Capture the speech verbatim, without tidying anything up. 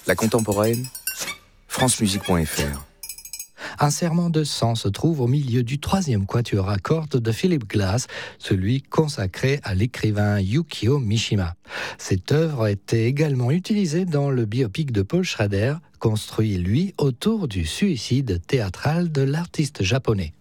La contemporaine, francemusique point f r. Un serment de sang se trouve au milieu du troisième quatuor à cordes de Philip Glass, celui consacré à l'écrivain Yukio Mishima. Cette œuvre était également utilisée dans le biopic de Paul Schrader, construit lui autour du suicide théâtral de l'artiste japonais.